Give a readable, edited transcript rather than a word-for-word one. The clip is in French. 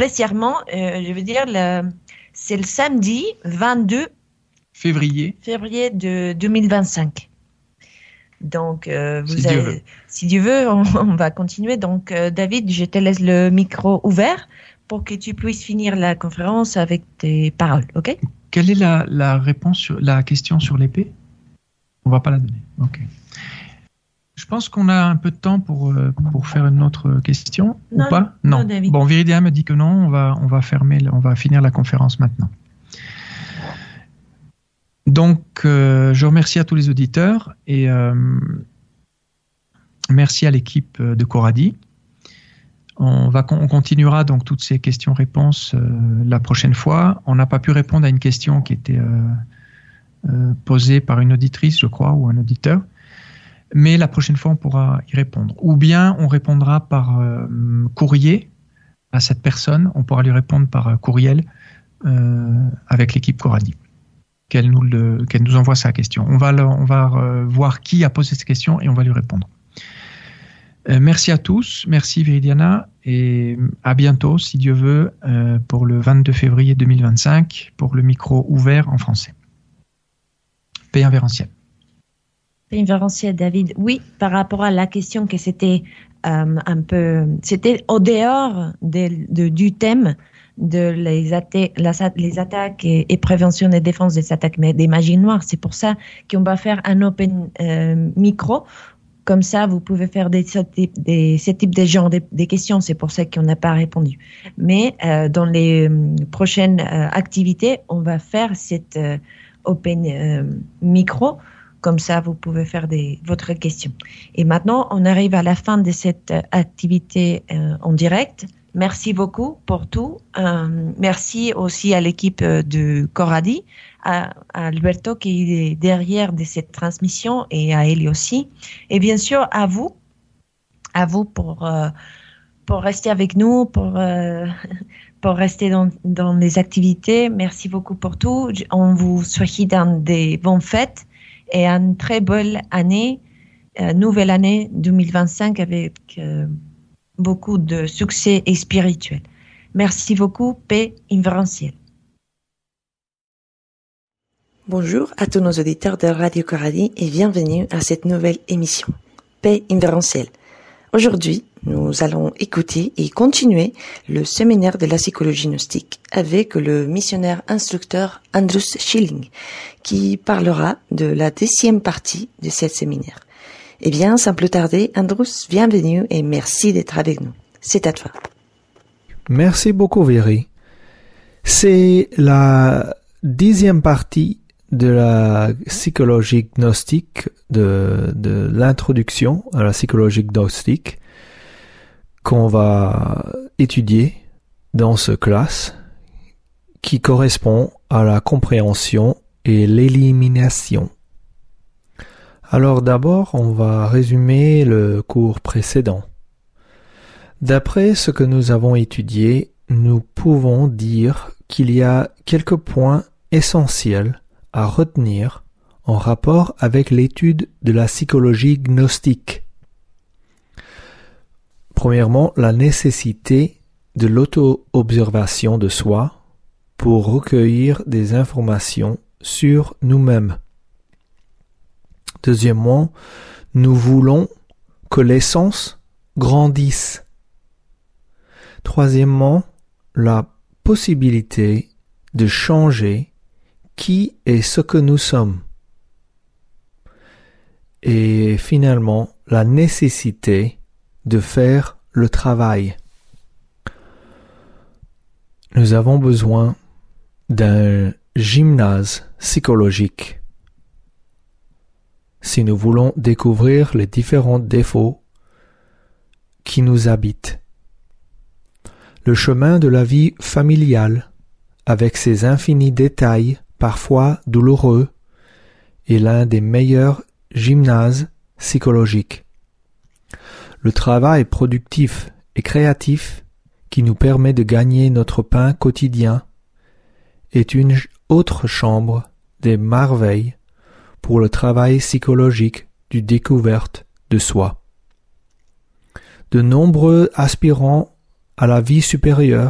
spécialement, je veux dire, c'est le samedi 22 février de 2025. Donc, si Dieu veut, on va continuer. Donc, David, je te laisse le micro ouvert pour que tu puisses finir la conférence avec tes paroles, ok? Quelle est la réponse sur la question sur l'épée? On ne va pas la donner. Ok. Je pense qu'on a un peu de temps pour faire une autre question, ou pas? Non. Bon, Viridia me dit que non. On va finir la conférence maintenant. Donc, je remercie à tous les auditeurs et merci à l'équipe de Coradi. On continuera donc toutes ces questions-réponses la prochaine fois. On n'a pas pu répondre à une question qui était posée par une auditrice, je crois, ou un auditeur. Mais la prochaine fois, on pourra y répondre. Ou bien on répondra par courrier à cette personne. On pourra lui répondre par courriel avec l'équipe Coradi. Qu'elle nous envoie sa question. On va voir qui a posé cette question et on va lui répondre. Merci à tous, merci Viridiana et à bientôt si Dieu veut pour le 22 février 2025 pour le micro ouvert en français. Paix invérencielle. Paix invérencielle, David. Oui, par rapport à la question que c'était c'était au dehors du thème de les attaques et prévention et défense des attaques des magies noires. C'est pour ça qu'on va faire un open micro. Comme ça, vous pouvez faire ce type de genre des questions. C'est pour ça qu'on n'a pas répondu. Mais dans les prochaines activités, on va faire cette open micro. Comme ça, vous pouvez faire votre question. Et maintenant, on arrive à la fin de cette activité en direct. Merci beaucoup pour tout. Merci aussi à l'équipe de Coradi, à Alberto qui est derrière de cette transmission et à Eli aussi. Et bien sûr, à vous pour rester avec nous, pour rester dans les activités. Merci beaucoup pour tout. On vous souhaite dans des bonnes fêtes et une très belle année, nouvelle année 2025 avec beaucoup de succès et spirituel. Merci beaucoup, paix invérencielle. Bonjour à tous nos auditeurs de Radio Coradi et bienvenue à cette nouvelle émission, Paix invérencielle. Aujourd'hui, nous allons écouter et continuer le séminaire de la psychologie gnostique avec le missionnaire instructeur Andrus Schilling qui parlera de la 10e partie de ce séminaire. Eh bien, sans plus tarder, Andrus, bienvenue et merci d'être avec nous. C'est à toi. Merci beaucoup, Viri. C'est la 10e partie de la psychologie gnostique, de l'introduction à la psychologie gnostique qu'on va étudier dans ce classe qui correspond à la compréhension et l'élimination. Alors d'abord, on va résumer le cours précédent. D'après ce que nous avons étudié, nous pouvons dire qu'il y a quelques points essentiels à retenir en rapport avec l'étude de la psychologie gnostique. Premièrement, la nécessité de l'auto-observation de soi pour recueillir des informations sur nous-mêmes. Deuxièmement, nous voulons que l'essence grandisse. Troisièmement, la possibilité de changer qui et ce que nous sommes. Et finalement, la nécessité de faire le travail. Nous avons besoin d'un gymnase psychologique si nous voulons découvrir les différents défauts qui nous habitent. Le chemin de la vie familiale, avec ses infinis détails, parfois douloureux, est l'un des meilleurs gymnases psychologiques. Le travail productif et créatif qui nous permet de gagner notre pain quotidien est une autre chambre des merveilles pour le travail psychologique du découverte de soi. De nombreux aspirants à la vie supérieure